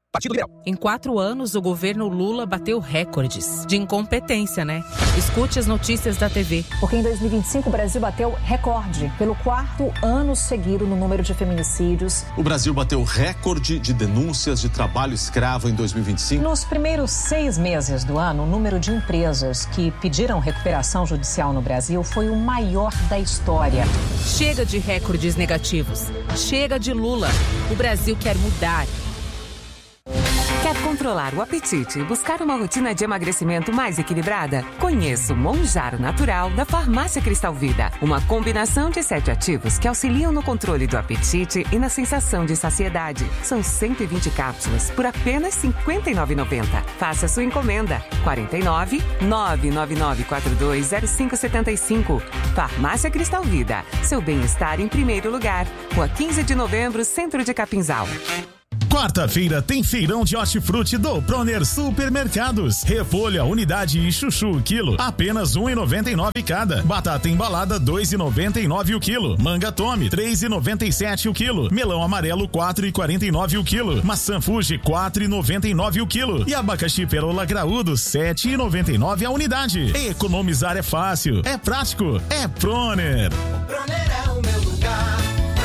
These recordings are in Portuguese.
Partido Liberal. Em 4 anos, o governo Lula bateu recordes de incompetência, né? Escute as notícias da TV. Porque em 2025 o Brasil bateu recorde pelo 4º ano seguido no número de feminicídios. O Brasil bateu recorde de denúncias de trabalho escravo em 2025. Nos primeiros 6 meses do ano, o número de empresas que pediram recuperação judicial no Brasil foi o maior da história. Chega de recordes negativos. Chega de Lula. O Brasil quer mudar. Quer controlar o apetite e buscar uma rotina de emagrecimento mais equilibrada? Conheça o Monjaro Natural da Farmácia Cristal Vida. Uma combinação de 7 ativos que auxiliam no controle do apetite e na sensação de saciedade. São 120 cápsulas por apenas R$ 59,90. Faça sua encomenda. 49 999 420575. Farmácia Cristal Vida. Seu bem-estar em primeiro lugar. Rua 15 de Novembro, Centro de Capinzal. Quarta-feira tem feirão de hortifruti do Proner Supermercados. Repolho, unidade e chuchu, quilo, apenas R$ 1,99 cada. Batata embalada, R$ 2,99 o quilo. Manga Tome, R$ 3,97 o quilo. Melão amarelo, R$ 4,49 o quilo. Maçã Fuji, R$ 4,99 o quilo. E abacaxi perola graúdo, R$ 7,99 a unidade. Economizar é fácil, é prático, é Proner. Proner é o meu lugar.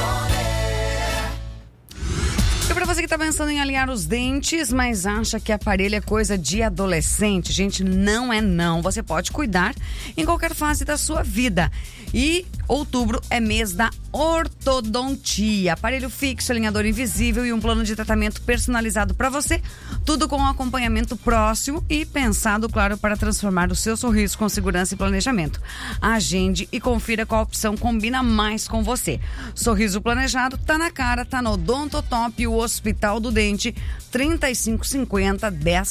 E para você que está pensando em alinhar os dentes, mas acha que aparelho é coisa de adolescente, gente, não é não. Você pode cuidar em qualquer fase da sua vida. E outubro é mês da ortodontia. Aparelho fixo, alinhador invisível e um plano de tratamento personalizado para você. Tudo com um acompanhamento próximo e pensado, claro, para transformar o seu sorriso com segurança e planejamento. Agende e confira qual opção combina mais com você. Sorriso planejado tá na cara, tá no Odontotop, o Hospital do Dente, 3550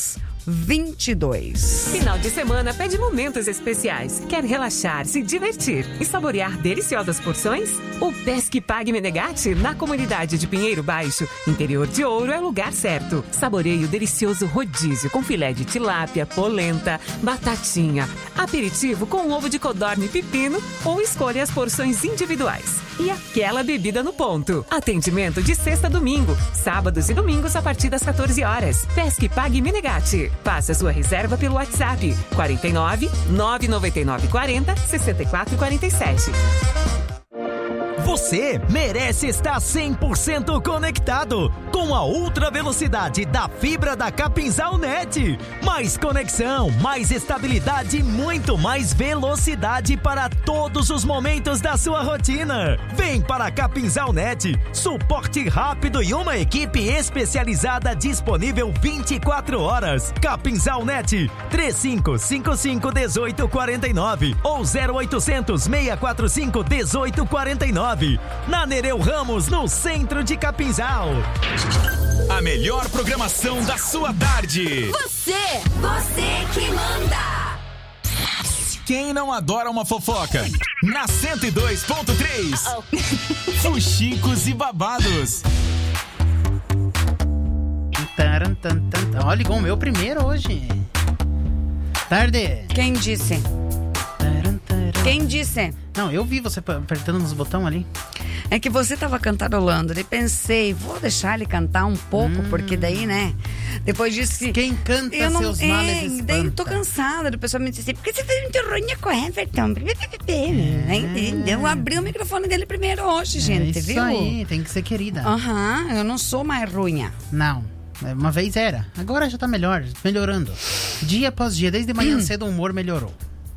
1022. Final de semana pede momentos especiais. Quer relaxar, se divertir e saborear deliciosas porções? O Pesque Pague Menegatti, na comunidade de Pinheiro Baixo, interior de Ouro, é o lugar certo. Saboreie o delicioso rodízio com filé de tilápia, polenta, batatinha, aperitivo com ovo de codorna e pepino ou escolha as porções individuais. E aquela bebida no ponto. Atendimento de sexta a domingo, sábados e domingos a partir das 14 horas. Pesque Pague Menegatti. Faça sua reserva pelo WhatsApp 49 999 40 64 47. Você merece estar 100% conectado com a ultra velocidade da fibra da Capinzal Net. Mais conexão, mais estabilidade e muito mais velocidade para todos os momentos da sua rotina. Vem para a Capinzal Net, suporte rápido e uma equipe especializada disponível 24 horas. Capinzal Net, 3555-1849 ou 0800 645 1849. Na Nereu Ramos, no centro de Capinzal. A melhor programação da sua tarde. Você que manda. Quem não adora uma fofoca? Na 102.3. Fuxicos e babados. Ó, ligou o meu primeiro hoje. Tarde. Quem disse? Quem disse? Não, eu vi você apertando nos botões ali. É que você tava cantarolando. E pensei, vou deixar ele cantar um pouco, porque daí, né? Depois disse... Quem canta seus males espanta. Daí eu tô cansada do pessoal me dizer assim, por que você fez muito ruim com o Everton? Eu abri o microfone dele primeiro hoje, gente, isso viu? Isso aí, tem que ser querida. Eu não sou mais ruim. Não. Uma vez era. Agora já tá melhor, melhorando. Dia após dia, desde manhã cedo o humor melhorou.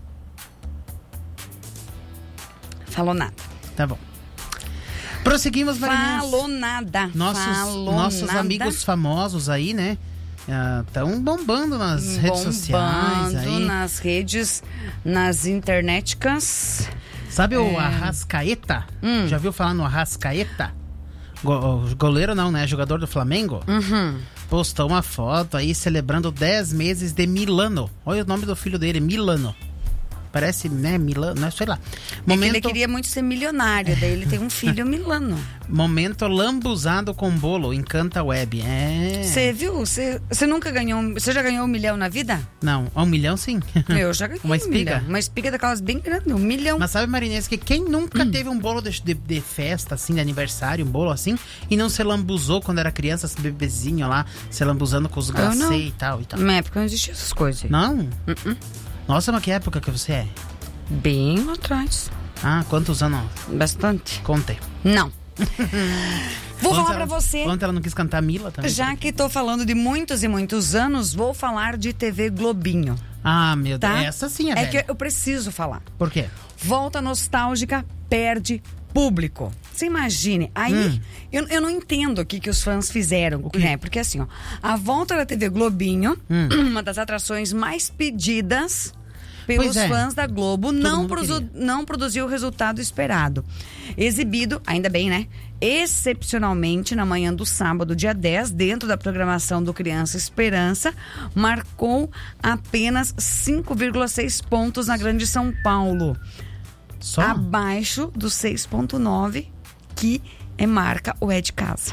Falou nada. Tá bom. Prosseguimos, Marinês. Falou nada. Nossos amigos famosos aí, né? Estão bombando nas redes sociais. Aí. Nas redes, nas internéticas. Sabe o Arrascaeta? Já viu falar no Arrascaeta? Goleiro não, né? Jogador do Flamengo. Postou uma foto aí celebrando 10 meses de Milano. Olha o nome do filho dele, Milano. Parece, né, Milano, sei lá. Ele queria muito ser milionário, daí ele tem um filho Milano. Momento lambuzado com bolo, encanta web. Você viu? Você nunca ganhou, você já ganhou 1 milhão na vida? Não, 1 milhão sim. Eu já ganhei uma espiga? Uma espiga daquelas bem grandes, 1 milhão. Mas sabe, Marinês, que quem nunca teve um bolo de festa, assim, de aniversário, um bolo assim, e não se lambuzou quando era criança, esse bebezinho lá, se lambuzando com os glacê e tal. Na época não existia essas coisas. Não? Nossa, mas que época que você é? Bem lá atrás. Ah, quantos anos? Bastante. Contei. Não. Vou falar pra você. Quanto ela não quis cantar Mila também? Já que tô falando de muitos e muitos anos, vou falar de TV Globinho. Ah, meu Deus. Tá? Essa sim é velha. Que eu preciso falar. Por quê? Volta nostálgica, perde público. Você imagine, aí eu não entendo o que os fãs fizeram, né? Porque assim, ó, a volta da TV Globinho, uma das atrações mais pedidas pelos fãs da Globo, não produziu o resultado esperado. Exibido, ainda bem, né? Excepcionalmente na manhã do sábado, dia 10, dentro da programação do Criança Esperança, marcou apenas 5,6 pontos na Grande São Paulo. Só? Abaixo do 6,9 que marca o É de Casa.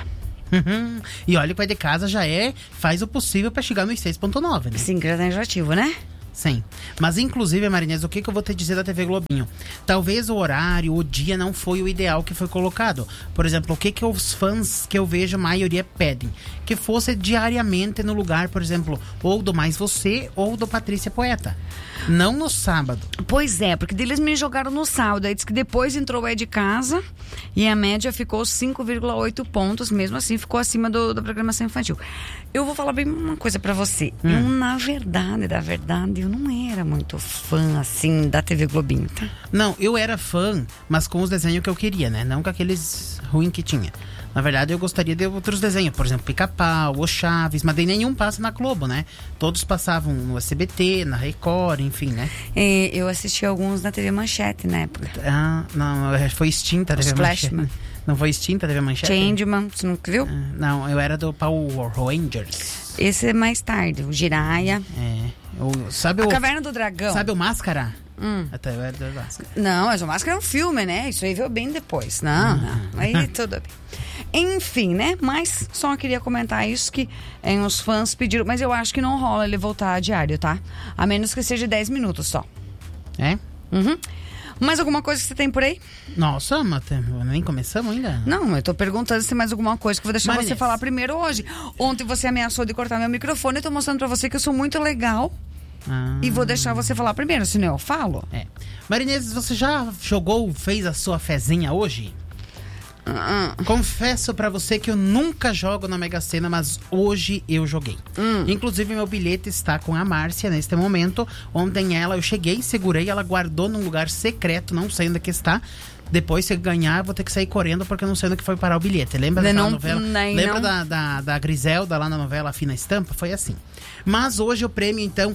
E olha que o É de Casa já faz o possível para chegar nos 6,9, né? Sim, gradativo, né? Sim. Mas inclusive, Marinês, o que eu vou te dizer da TV Globinho? Talvez o horário, o dia não foi o ideal que foi colocado. Por exemplo, o que os fãs que eu vejo, a maioria pedem? Que fosse diariamente no lugar, por exemplo, ou do Mais Você ou do Patrícia Poeta. Não no sábado. Pois é, porque eles me jogaram no sábado. Aí diz que depois entrou o É de Casa e a média ficou 5,8 pontos. Mesmo assim, ficou acima da programação infantil. Eu vou falar bem uma coisa pra você. Eu, na verdade, eu não era muito fã, assim, da TV Globinho, tá? Não, eu era fã, mas com os desenhos que eu queria, né? Não com aqueles ruins que tinha. Na verdade, eu gostaria de outros desenhos. Por exemplo, Pica-Pau, O Chaves. Mas daí nenhum passa na Globo, né? Todos passavam no SBT, na Record, enfim, né? Eu assisti alguns na TV Manchete na época. Ah, não. Foi extinta a TV Manchete. Não foi extinta a TV Manchete? Changeman, você nunca viu? Não, eu era do Power Rangers. Esse é mais tarde, o Jiraya. Sabe a Caverna do Dragão. Sabe o Máscara? Até eu era do Máscara. Não, mas o Máscara é um filme, né? Isso aí veio bem depois. Não. Aí tudo bem. Enfim, né? Mas só queria comentar isso, que os fãs pediram. Mas eu acho que não rola ele voltar a diário, tá? A menos que seja 10 minutos só. É? Mais alguma coisa que você tem por aí? Nossa, mas nem começamos ainda? Não, eu tô perguntando se tem mais alguma coisa que eu vou deixar você falar primeiro hoje. Ontem você ameaçou de cortar meu microfone. Eu tô mostrando pra você que eu sou muito legal. E vou deixar você falar primeiro, senão eu falo. Marinês, você já fez a sua fezinha hoje? Confesso pra você que eu nunca jogo na Mega Sena, mas hoje eu joguei. Inclusive meu bilhete está com a Márcia neste momento. Ontem eu cheguei, segurei, ela guardou num lugar secreto, não sei onde que está. Depois, se ganhar, eu vou ter que sair correndo porque eu não sei onde que foi parar o bilhete. Lembra daquela novela? Lembra da Griselda lá na novela Fina Estampa? Foi assim. Mas hoje o prêmio, então,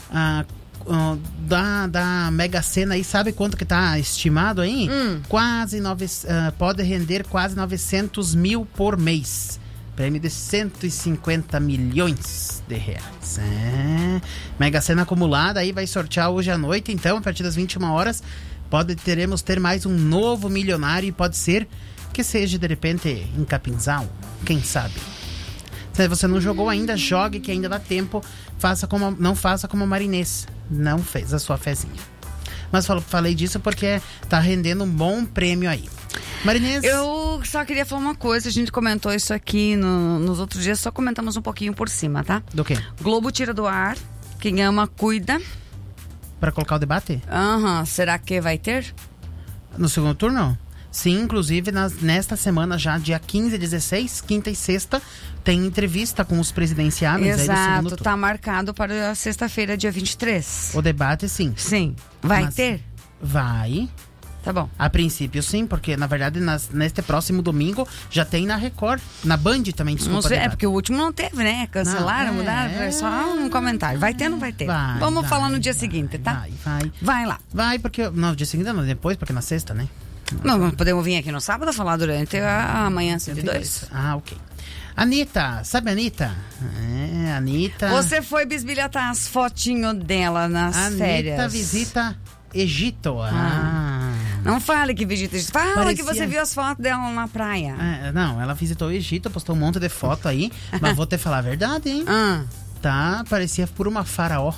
da Mega Sena aí, sabe quanto que tá estimado aí? Pode render quase 900 mil por mês. Prêmio de 150 milhões de reais. Mega Sena acumulada aí, vai sortear hoje à noite, então, a partir das 21 horas. Teremos mais um novo milionário e pode ser que seja, de repente, em Capinzal. Quem sabe? Se você não jogou ainda, jogue que ainda dá tempo. Não faça como a Marinês. Não fez a sua fezinha. Mas falei disso porque tá rendendo um bom prêmio aí. Marinês? Eu só queria falar uma coisa. A gente comentou isso aqui nos outros dias. Só comentamos um pouquinho por cima, tá? Do quê? Globo tira do ar. Quem ama, cuida. Para colocar o debate? Será que vai ter? No segundo turno? Sim, inclusive nesta semana já, dia 15 e 16, quinta e sexta, tem entrevista com os presidenciáveis. Exato, tá marcado para sexta-feira, dia 23. O debate, sim. Sim. Vai ter? Vai. Tá bom. A princípio, sim, porque na verdade neste próximo domingo já tem na Record, na Band também, desculpa. Não sei, porque o último não teve, né? Cancelaram, mudaram, foi só um comentário. Vai ter ou não vai ter? Vamos falar no dia seguinte, tá? Vai lá. Vai, porque... Não, no dia seguinte não, depois, porque na sexta, né? Não, podemos vir aqui no sábado falar durante a manhã 102. Ok. Anitta, sabe a Anitta? Anitta. Você foi bisbilhotar as fotinhos dela nas férias. Anitta visita Egito. Não fale que visita Egito. Fala que você viu as fotos dela na praia. Não, ela visitou o Egito, postou um monte de foto aí. Mas vou te falar a verdade, hein? Tá, parecia por uma faraó.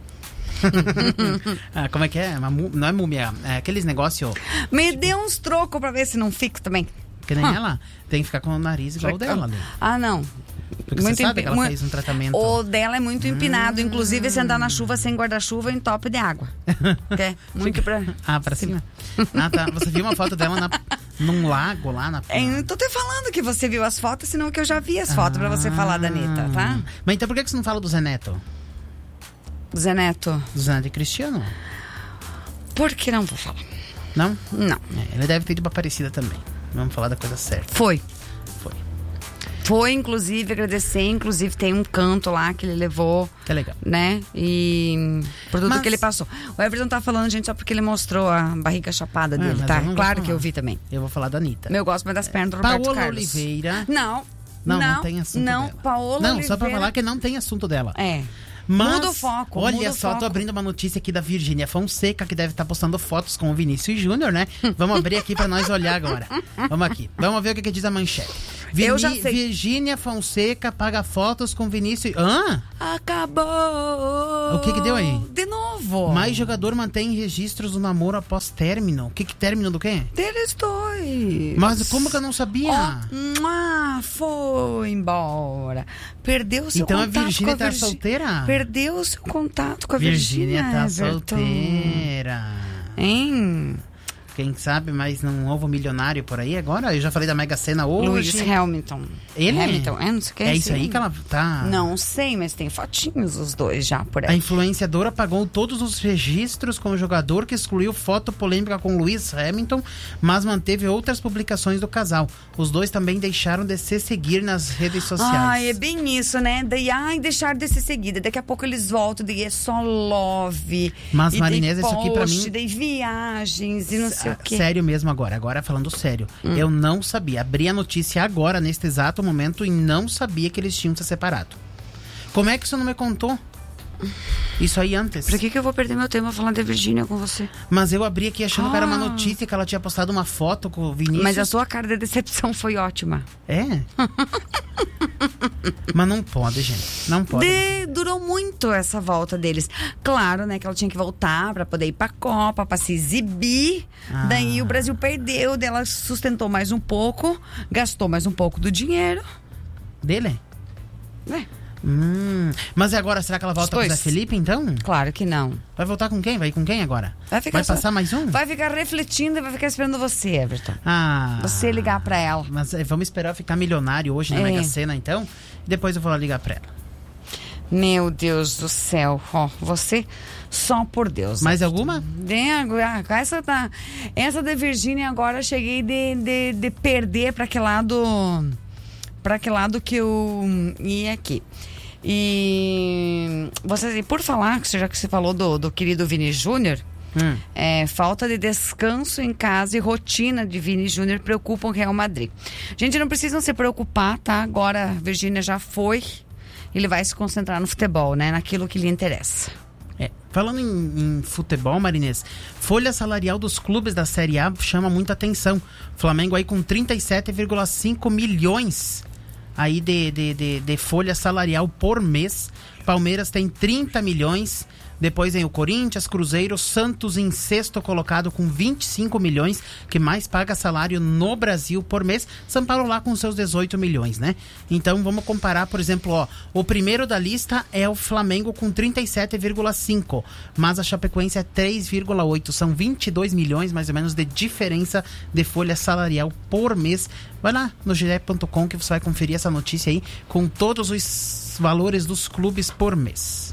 Como é que é? Não é múmia, é aqueles negócios. Me dê uns trocos pra ver se não fico também. Que nem ela, tem que ficar com o nariz igual o dela. Não. Porque muito você sabe que ela fez um tratamento. O dela é muito empinado, inclusive se andar na chuva sem guarda-chuva em top de água. Muito pra cima. Tá. Você viu uma foto dela num lago lá na praia? Tô te falando que você viu as fotos, senão que eu já vi as fotos pra você falar da Anitta, tá? Mas então por que você não fala do Zé Neto? Zé Neto? Do Zé Neto e Cristiano? Por que não vou falar? Não? Não. Ele deve ter ido pra Aparecida também. Vamos falar da coisa certa. Foi, inclusive, agradecer. Inclusive, tem um canto lá que ele levou. É legal. Né? E por tudo que ele passou. O Everton tá falando, gente, só porque ele mostrou a barriga chapada dele, tá? Claro que eu vi também. Eu vou falar da Anitta. Eu gosto mais das pernas do Roberto Paola Carlos. Oliveira. Não tem assunto dela. Paola Oliveira. Só pra falar que não tem assunto dela. Mas, muda o foco. Olha só, tô abrindo uma notícia aqui da Virgínia Fonseca, que deve estar postando fotos com o Vinícius Júnior, né? Vamos abrir aqui pra nós olhar agora. Vamos aqui. Vamos ver o que diz a manchete. Eu já sei. Virgínia Fonseca paga fotos com Vinícius... Acabou! O que deu aí? De novo. Mais jogador mantém registros do namoro após término. Que término do quê? Deles dois. Mas como que eu não sabia? Foi embora. Perdeu o seu então contato. Então a Virgínia tá solteira? Perdeu o seu contato com a Virgínia. Virgínia tá solteira. Hein? Quem sabe, mas não houve um milionário por aí agora? Eu já falei da Mega Sena hoje. Lewis Hamilton. Ele? Hamilton, não sei o que. É isso aí que ela tá... Não sei, mas tem fotinhos os dois já por aí. A influenciadora apagou todos os registros com o jogador, que excluiu foto polêmica com Lewis Hamilton, mas manteve outras publicações do casal. Os dois também deixaram de se seguir nas redes sociais. É bem isso, né? Daí, deixar de se seguir. Daqui a pouco eles voltam, daí é só love. Mas, Marinesa, isso aqui pra mim... Daí viagens e não sei o quê. Sério mesmo agora falando sério. Eu não sabia. Abri a notícia agora, neste exato momento, e não sabia que eles tinham se separado. Como é que você não me contou? Isso aí antes. Pra que eu vou perder meu tempo falando de Virgínia com você? Mas eu abri aqui achando que era uma notícia, que ela tinha postado uma foto com o Vinícius. Mas a sua cara de decepção foi ótima. É? Mas não pode, gente. Não pode. Durou muito essa volta deles. Claro, né, que ela tinha que voltar pra poder ir pra Copa, pra se exibir. Daí o Brasil perdeu, daí ela sustentou mais um pouco, gastou mais um pouco do dinheiro. Dele? Mas e agora, será que ela volta com o Zé Felipe, então? Claro que não. Vai voltar com quem? Vai com quem agora? Vai passar mais um? Vai ficar refletindo e vai ficar esperando você, Everton. Você ligar pra ela. Mas vamos esperar ficar milionário hoje na Mega Sena, então. E depois eu vou lá ligar pra ela. Meu Deus do céu. Você só por Deus. Mais alguma? Essa da Virgínia agora eu cheguei de perder pra que lado que eu ia aqui. E por falar, já que você falou do querido Vini Júnior, falta de descanso em casa e rotina de Vini Júnior preocupam o Real Madrid. Gente, não precisam se preocupar, tá? Agora a Virgínia já foi, ele vai se concentrar no futebol, né? Naquilo que lhe interessa. Falando em futebol, Marinês, folha salarial dos clubes da Série A chama muita atenção. Flamengo aí com 37,5 milhões aí de folha salarial por mês. Palmeiras tem 30 milhões. Depois vem o Corinthians, Cruzeiro, Santos em sexto colocado com 25 milhões, que mais paga salário no Brasil por mês. São Paulo lá com seus 18 milhões, né? Então vamos comparar, por exemplo, o primeiro da lista é o Flamengo com 37,5, mas a Chapecoense é 3,8. São 22 milhões mais ou menos de diferença de folha salarial por mês. Vai lá no GE.com que você vai conferir essa notícia aí com todos os valores dos clubes por mês.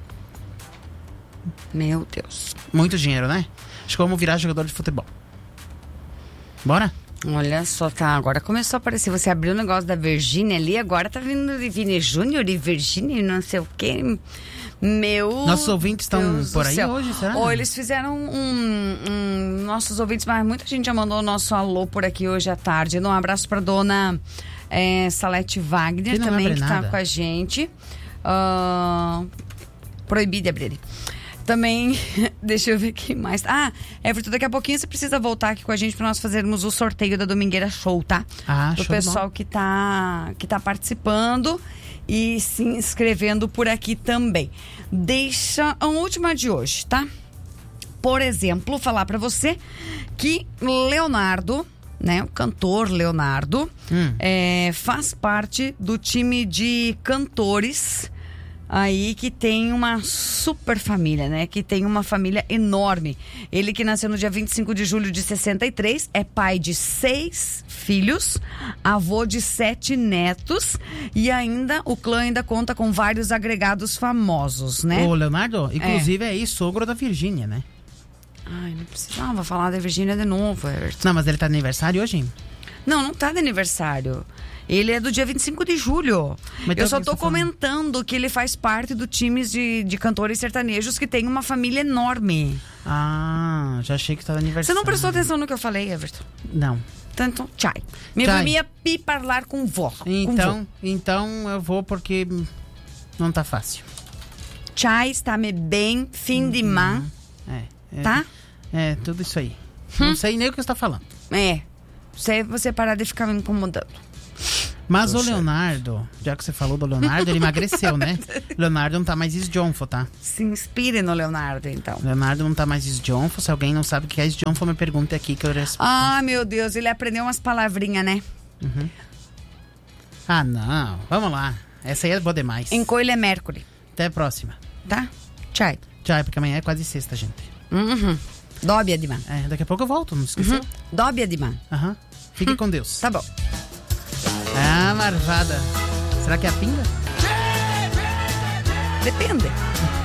Meu Deus. Muito dinheiro, né? Acho que vamos virar jogador de futebol. Bora? Olha só, tá. Agora começou a aparecer. Você abriu o negócio da Virgínia ali, agora tá vindo de Vini Júnior e Virgínia, não sei o quê. Nossos ouvintes estão por aí hoje, será? Ou eles fizeram nossos ouvintes, mas muita gente já mandou o nosso alô por aqui hoje à tarde. Um abraço pra dona Salete Wagner também, que tá com a gente. Proibido de abrir. Também, deixa eu ver quem mais. Everton, daqui a pouquinho você precisa voltar aqui com a gente para nós fazermos o sorteio da Domingueira Show, tá? Do pessoal que tá participando e se inscrevendo por aqui também. Deixa a última de hoje, tá? Por exemplo, falar para você que Leonardo, né, o cantor Leonardo, faz parte do time de cantores aí que tem uma super família, né? Que tem uma família enorme. Ele que nasceu no dia 25 de julho de 63, é pai de 6 filhos, avô de 7 netos e ainda o clã ainda conta com vários agregados famosos, né? O Leonardo, inclusive, é sogro da Virgínia, né? Ai, não precisava falar da Virgínia de novo, Everton. Não, mas ele tá de aniversário hoje? Não tá de aniversário. Ele é do dia 25 de julho. Mas eu só tô comentando que ele faz parte do time de cantores sertanejos que tem uma família enorme. Já achei que tá de aniversário. Você não prestou atenção no que eu falei, Everton? Não. Então, tchau. Minha pi parlar com vó. Então eu vou porque não tá fácil. Tchau, está-me bem, fim de man. Tá? É, tudo isso aí. Não sei nem o que você tá falando. Você parar de ficar me incomodando. Mas o Leonardo, já que você falou do Leonardo, ele emagreceu, né? Leonardo não tá mais esjonfo, tá? Se inspire no Leonardo, então. Leonardo não tá mais esjonfo. Se alguém não sabe o que é esjonfo, me pergunta aqui que eu respondo. Meu Deus, ele aprendeu umas palavrinhas, né? Não. Vamos lá. Essa aí é boa demais. Encoile é Mercury. Até a próxima. Tá? Tchau. Tchau, porque amanhã é quase sexta, gente. Dóbia de man. Daqui a pouco eu volto, não esqueceu? Dóbia de man. Fique com Deus. Tá bom. Marvada. Será que é a pinga? Depende.